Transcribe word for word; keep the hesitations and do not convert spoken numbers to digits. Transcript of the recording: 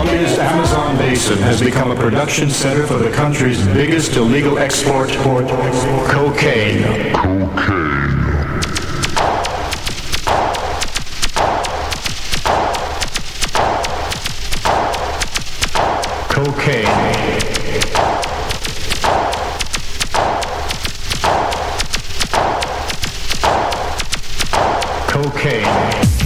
Colombia's Amazon basin has become a production center for the country's biggest illegal export, cocaine. Cocaine. Cocaine.